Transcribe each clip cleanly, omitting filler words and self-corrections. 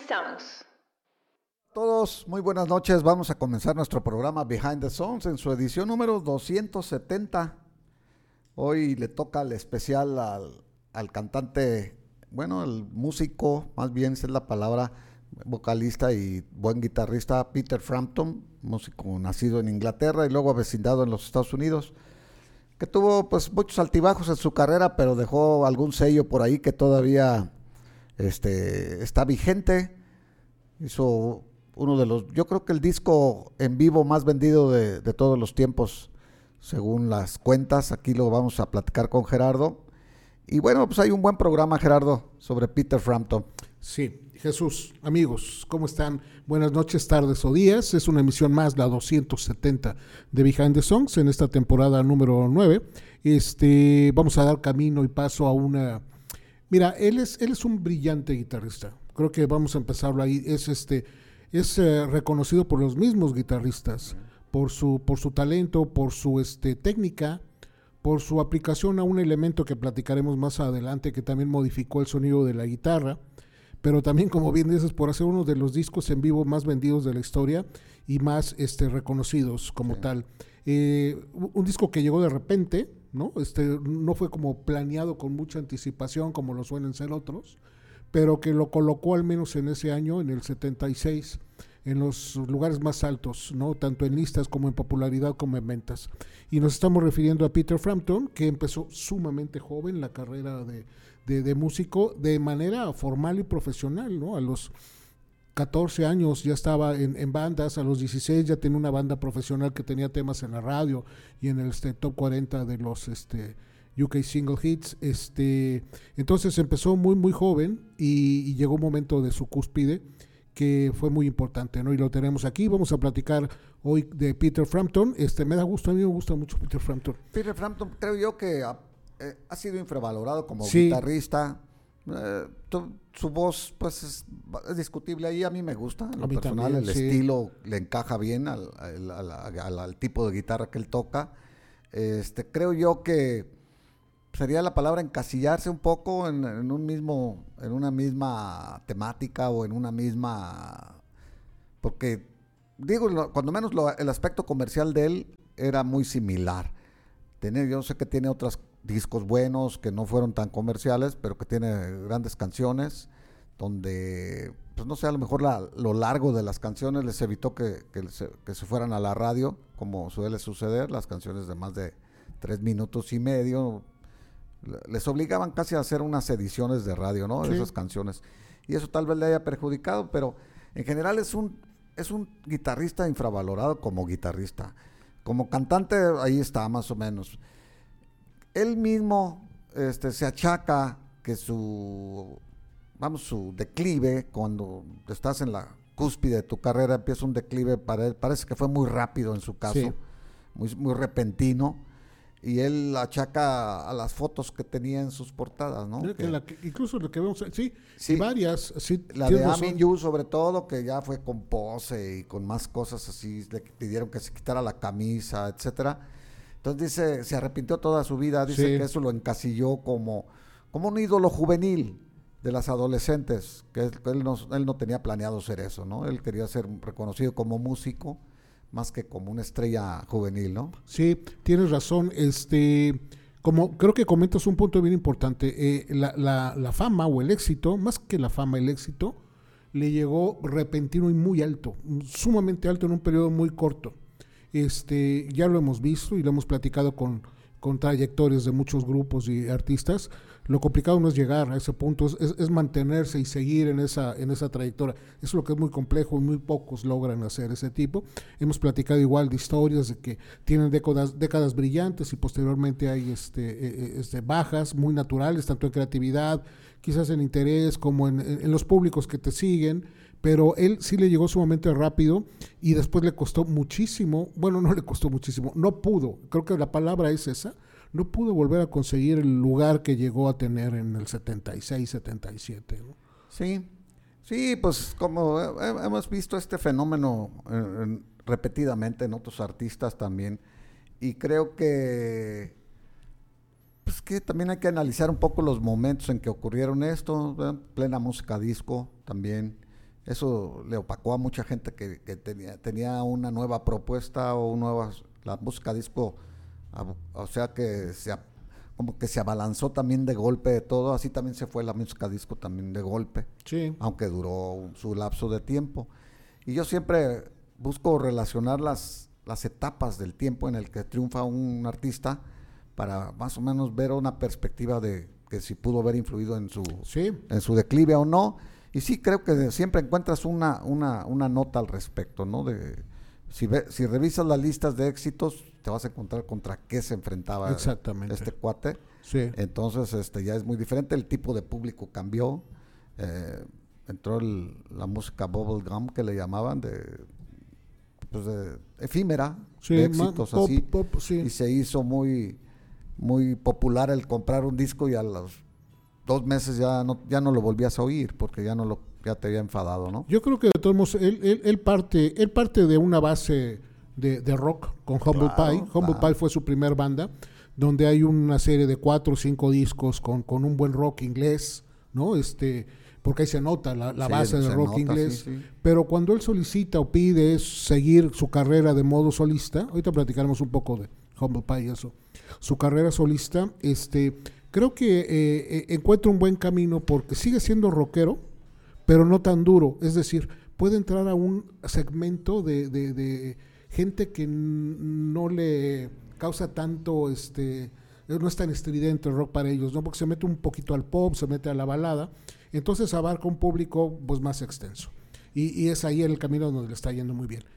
Songs. Todos, muy buenas noches. Vamos a comenzar nuestro programa Behind the Songs en su edición número 270. Hoy le toca el especial al cantante, bueno, el músico, más bien esa es la palabra, vocalista y buen guitarrista Peter Frampton, músico nacido en Inglaterra y luego avecindado en los Estados Unidos, que tuvo pues muchos altibajos en su carrera, pero dejó algún sello por ahí que todavía está vigente. Hizo uno de los, yo creo que el disco en vivo más vendido de todos los tiempos, según las cuentas. Aquí lo vamos a platicar con Gerardo. Y bueno, pues hay un buen programa, Gerardo, sobre Peter Frampton. Sí, Jesús, amigos, ¿cómo están? Buenas noches, tardes o días. Es una emisión más, la 270 de Behind the Songs, en esta temporada número 9. Vamos a dar camino y paso a una... Mira, él es un brillante guitarrista. Creo que vamos a empezarlo ahí. Es reconocido por los mismos guitarristas, por su talento, por su técnica, por su aplicación a un elemento que platicaremos más adelante, que también modificó el sonido de la guitarra, pero también, como bien dices, por hacer uno de los discos en vivo más vendidos de la historia y más reconocidos como tal. Un disco que llegó de repente, ¿no? No fue como planeado con mucha anticipación como lo suelen ser otros, pero que lo colocó al menos en ese año, en el 76, en los lugares más altos, ¿no? Tanto en listas como en popularidad como en ventas. Y nos estamos refiriendo a Peter Frampton, que empezó sumamente joven la carrera de músico de manera formal y profesional, ¿no? A los 14 años ya estaba en bandas, a los 16 ya tenía una banda profesional que tenía temas en la radio y en el top 40 de los UK Single Hits. Entonces empezó muy muy joven y llegó un momento de su cúspide que fue muy importante, ¿no? Y lo tenemos aquí. Vamos a platicar hoy de Peter Frampton. Me da gusto, a mí me gusta mucho Peter Frampton. Peter Frampton creo yo que ha sido infravalorado como Sí. guitarrista. Su voz pues es discutible ahí, a mí me gusta en lo personal, también, el sí. estilo le encaja bien al tipo de guitarra que él toca. Creo yo que sería la palabra encasillarse un poco en una misma temática o en una misma, porque digo, cuando menos el aspecto comercial de él era muy similar. Yo sé que tiene otros discos buenos que no fueron tan comerciales, pero que tiene grandes canciones donde, pues no sé, a lo mejor lo largo de las canciones les evitó que se fueran a la radio, como suele suceder. Las canciones de más de 3 minutos y medio les obligaban casi a hacer unas ediciones de radio, ¿no? Sí. De esas canciones. Y eso tal vez le haya perjudicado, pero en general es un guitarrista infravalorado como guitarrista. Como cantante, ahí está, más o menos. Él mismo se achaca que su declive, cuando estás en la cúspide de tu carrera, empieza un declive para él. Parece que fue muy rápido en su caso, Sí. muy, muy repentino. Y él achaca a las fotos que tenía en sus portadas, ¿no? Incluso lo que vemos, sí, Sí. y varias, sí, La de Amin Yu, sobre todo, que ya fue con pose y con más cosas así, le pidieron que se quitara la camisa, etcétera. Entonces dice, se arrepintió toda su vida, dice Sí. que eso lo encasilló como un ídolo juvenil de las adolescentes, que él no tenía planeado ser eso, ¿no? Él quería ser reconocido como músico, más que como una estrella juvenil, ¿no? Sí, tienes razón. Como creo que comentas un punto bien importante, la fama o el éxito, más que la fama, el éxito, le llegó repentino y muy alto, sumamente alto en un periodo muy corto. Ya lo hemos visto y lo hemos platicado con trayectorias de muchos grupos y artistas. Lo complicado no es llegar a ese punto, es mantenerse y seguir en esa trayectoria. Eso es lo que es muy complejo y muy pocos logran hacer ese tipo. Hemos platicado igual de historias de que tienen décadas brillantes y posteriormente hay bajas muy naturales, tanto en creatividad, quizás en interés, como en los públicos que te siguen. Pero él sí le llegó sumamente rápido y después le costó muchísimo, bueno, no le costó muchísimo, no pudo, creo que la palabra es esa, no pudo volver a conseguir el lugar que llegó a tener en el 76, 77, ¿no? Sí, sí, pues como hemos visto este fenómeno repetidamente en otros artistas también, y creo que pues que también hay que analizar un poco los momentos en que ocurrieron esto, ¿verdad? Plena música disco también, Eso le opacó a mucha gente que tenía una nueva propuesta o la música disco, o sea que como que se abalanzó también de golpe de todo, así también se fue la música disco también de golpe, Sí. aunque duró su lapso de tiempo. Y yo siempre busco relacionar las etapas del tiempo en el que triunfa un artista para más o menos ver una perspectiva de que si pudo haber influido en su declive o no. Y sí, creo que siempre encuentras una nota al respecto, ¿no? Si revisas las listas de éxitos, te vas a encontrar contra qué se enfrentaba este cuate. Sí. Entonces, ya es muy diferente. El tipo de público cambió. Entró la música bubblegum, que le llamaban, de efímera, sí, de éxitos pop, así. Pop, sí. Y se hizo muy, muy popular el comprar un disco y a los 2 meses ya no lo volvías a oír porque ya te había enfadado, ¿no? Yo creo que de todos modos él parte de una base de rock con Humble Pie. Humble Pie fue su primer banda, donde hay una serie de 4 o 5 discos con un buen rock inglés, ¿no? Porque ahí se nota la base del rock inglés. Sí. Pero cuando él solicita o pide seguir su carrera de modo solista, ahorita platicaremos un poco de Humble Pie y eso, su carrera solista, creo que encuentra un buen camino porque sigue siendo rockero, pero no tan duro. Es decir, puede entrar a un segmento de gente que no le causa tanto, no es tan estridente el rock para ellos, ¿no? Porque se mete un poquito al pop, se mete a la balada, entonces abarca un público pues más extenso. Y es ahí el camino donde le está yendo muy bien.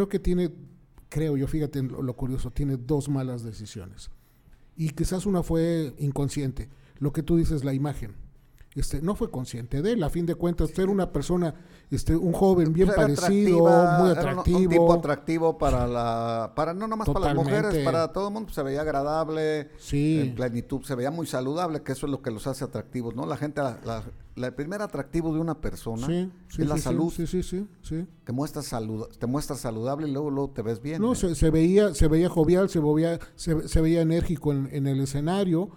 Creo yo, fíjate lo curioso, tiene 2 malas decisiones. Y quizás una fue inconsciente. Lo que tú dices, la imagen. No fue consciente de él, a fin de cuentas, era una persona, un joven bien parecido, muy atractivo. Un tipo atractivo para no nomás para las mujeres, para todo el mundo, se veía agradable, en plenitud, se veía muy saludable, que eso es lo que los hace atractivos, ¿no? La gente, el primer atractivo de una persona es la salud. Sí. Que te muestras saludable y luego te ves bien. No, se veía jovial, se veía enérgico en el escenario,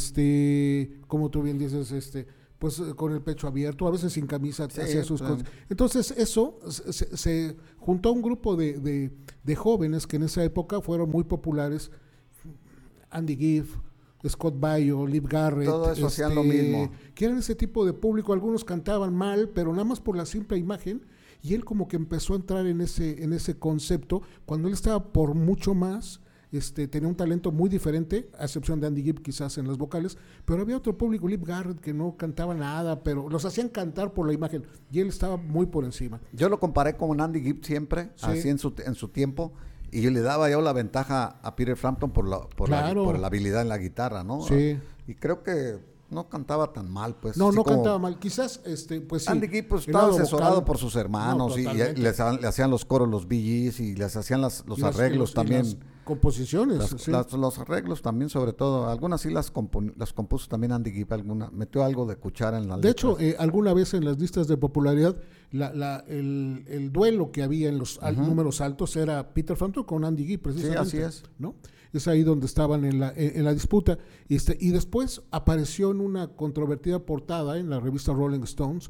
como tú bien dices, pues con el pecho abierto, a veces sin camisa, hacía sus cosas. Entonces eso se juntó a un grupo de jóvenes que en esa época fueron muy populares, Andy Gibb, Scott Baio, Liv Garrett, todo eso hacían lo mismo, que eran ese tipo de público. Algunos cantaban mal, pero nada más por la simple imagen, y él como que empezó a entrar en ese concepto cuando él estaba por mucho más. Tenía un talento muy diferente, a excepción de Andy Gibb quizás en las vocales, pero había otro público, Liv Garrett, que no cantaba nada, pero los hacían cantar por la imagen, y él estaba muy por encima. Yo lo comparé con Andy Gibb siempre, así en su tiempo, y yo le daba la ventaja a Peter Frampton por la habilidad en la guitarra, ¿no? Sí. Y creo que no cantaba tan mal, pues. No cantaba mal. Quizás, pues sí. Andy Gibb pues, estaba asesorado por sus hermanos y le hacían los coros los Bee Gees y les hacían los arreglos también. Las composiciones. Los arreglos también, sobre todo. Algunas sí las compuso también Andy Gibb. Metió algo de cuchara en la letra. De hecho, alguna vez en las listas de popularidad, el duelo que había en los números altos era Peter Frampton con Andy Gibb, precisamente. Sí, así es. ¿No? Es ahí donde estaban en la disputa. Y después apareció en una controvertida portada en la revista Rolling Stone,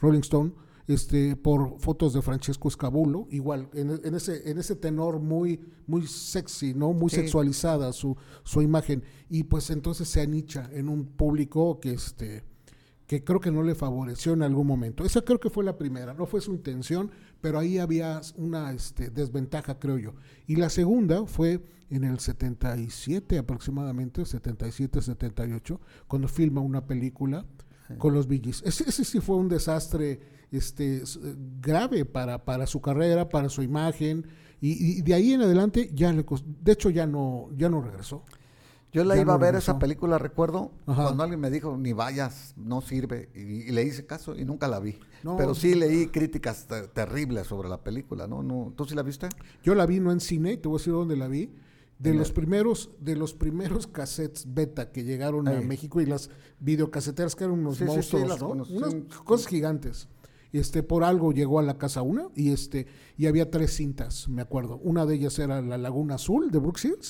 por fotos de Francesco Scabulo, igual, en ese tenor muy sexy, ¿no? Muy sexualizada su imagen. Y pues entonces se anicha en un público que creo que no le favoreció en algún momento. Esa creo que fue la primera, no fue su intención, pero ahí había una desventaja, creo yo. Y la segunda fue en el 77 aproximadamente, 77, 78, cuando filma una película con los Bee Gees. Ese sí fue un desastre grave para su carrera, para su imagen, y de ahí en adelante de hecho ya no regresó. Yo la iba a ver esa película, recuerdo, cuando alguien me dijo, ni vayas, no sirve, y le hice caso y nunca la vi. No, pero sí leí críticas terribles sobre la película, ¿no? ¿Tú sí la viste? Yo la vi no en cine, te voy a decir dónde la vi. De los primeros cassettes beta que llegaron a México, y las videocaseteras que eran unos monstruos, ¿no? Unas cosas gigantes. Por algo llegó a la casa una y había 3 cintas, me acuerdo. Una de ellas era La Laguna Azul de Brooke Shields,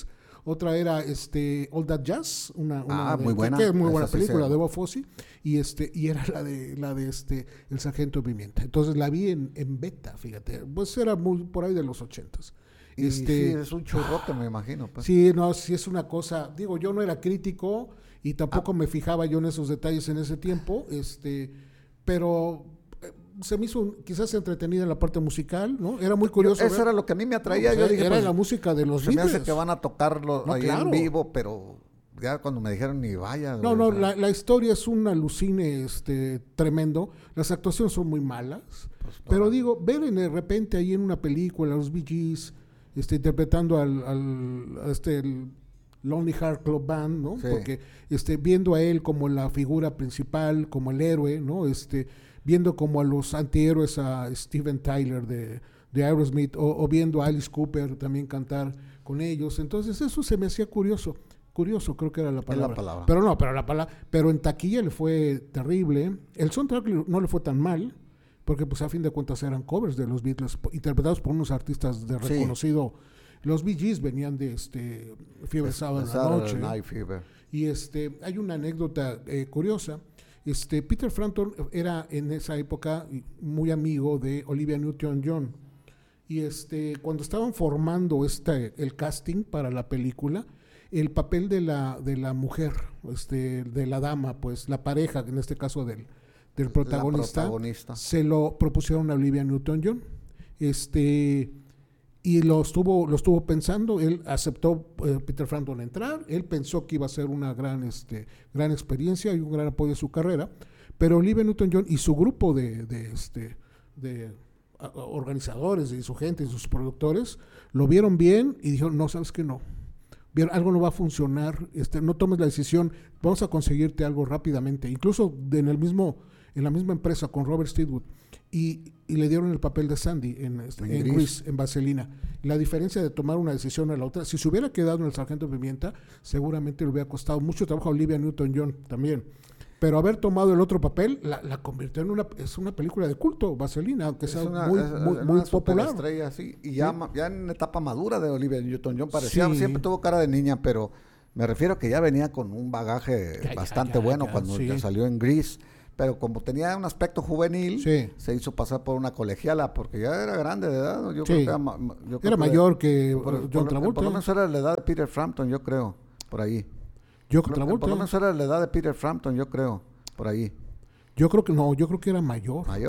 Otra era All That Jazz, muy buena. Que es muy buena Esa sí película sé. de Bob Fosse, y era la de El Sargento Pimienta. Entonces la vi en beta, fíjate, pues era muy por ahí de los 80s. Y sí, es un churrote, me imagino. Pues. Sí, no, sí es una cosa, digo, yo no era crítico y tampoco me fijaba yo en esos detalles en ese tiempo, pero se me hizo quizás entretenida en la parte musical, ¿no? Era muy curioso. Eso era lo que a mí me atraía. No, yo dije, era pues, la música de los se me Beatles. hace que van a tocarlo No, ahí claro. en vivo, pero ya cuando me dijeron ni vaya. No, güey, no, o sea, la historia es un alucine tremendo. Las actuaciones son muy malas. pues, Pero no. digo, ver de repente ahí en una película a los Bee Gees interpretando el Lonely Heart Club Band, ¿no? Sí. Porque viendo a él como la figura principal, como el héroe, ¿no? Viendo como a los antihéroes a Steven Tyler de Aerosmith o viendo a Alice Cooper también cantar con ellos. Entonces eso se me hacía curioso, creo que era la palabra. palabra. Pero no, pero en taquilla le fue terrible. El soundtrack no le fue tan mal, porque pues a fin de cuentas eran covers de los Beatles interpretados por unos artistas de Sí. reconocido. Los Bee Gees venían de Fiebre Sábado en la Noche. Night Fever. Y hay una anécdota curiosa. Peter Frampton era en esa época muy amigo de Olivia Newton-John. Y cuando estaban formando el casting para la película, el papel de la mujer, de la dama, pues la pareja, en este caso del protagonista, se lo propusieron a Olivia Newton-John. Y lo estuvo pensando. Él aceptó, Peter Frampton, entrar. Él pensó que iba a ser una gran experiencia y un gran apoyo a su carrera, pero Olivia Newton-John y su grupo de organizadores y su gente y sus productores lo vieron bien y dijeron, no, sabes que no, algo no va a funcionar, no tomes la decisión, vamos a conseguirte algo rápidamente, incluso en la misma empresa con Robert Stigwood, y le dieron el papel de Sandy en Grease, en Vaselina. La diferencia de tomar una decisión a la otra, si se hubiera quedado en El Sargento Pimienta, seguramente le hubiera costado mucho trabajo a Olivia Newton-John también. Pero haber tomado el otro papel la convirtió en es una película de culto, Vaselina, aunque sea muy popular. Estrella, sí. Y ya en etapa madura de Olivia Newton-John parecía, siempre tuvo cara de niña, pero me refiero que ya venía con un bagaje bastante bueno cuando ya salió en Grease. Pero como tenía un aspecto juvenil, se hizo pasar por una colegiala, porque ya era grande de edad. Yo creo que era mayor que John Por Travolta. lo menos era la edad de Peter Frampton, yo creo, por ahí. Por lo menos era la edad de Peter Frampton, yo creo, por ahí. Yo creo que no, yo creo que era mayor.